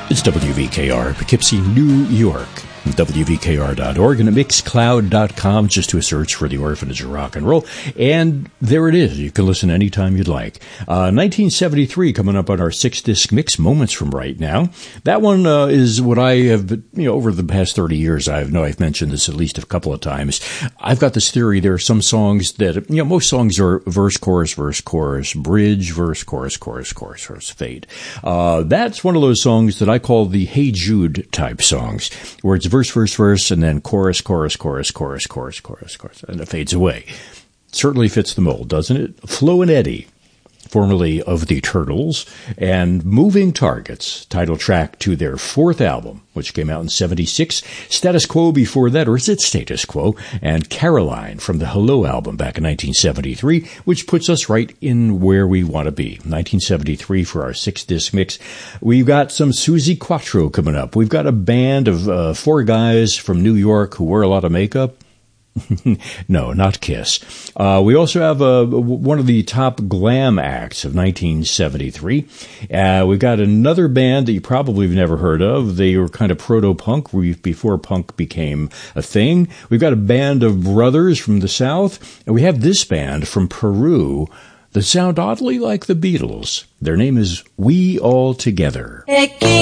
It's WVKR, Poughkeepsie, New York. WVKR.org and at Mixcloud.com. Just do a search for the Orphanage of Rock and Roll. And there it is. You can listen anytime you'd like. 1973 coming up on our 6-disc mix, Moments from Right Now. That one is what I have, over the past 30 years, I've mentioned this at least a couple of times. I've got this theory. There are some songs that, most songs are verse, chorus, bridge, verse, chorus, fade. That's one of those songs that I call the Hey Jude type songs, where it's verse, and then chorus, and it fades away. Certainly fits the mold, doesn't it? Flo and Eddie, formerly of the Turtles, and Moving Targets, title track to their fourth album, which came out in 76. Status Quo before that, or is it Status Quo? And Caroline from the Hello album back in 1973, which puts us right in where we want to be. 1973 for our 6-disc mix. We've got some Suzi Quatro coming up. We've got a band of 4 guys from New York who wear a lot of makeup. No, not Kiss. We also have one of the top glam acts of 1973. We've got another band that you probably have never heard of. They were kind of proto-punk before punk became a thing. We've got a band of brothers from the South, and we have this band from Peru that sound oddly like the Beatles. Their name is We All Together.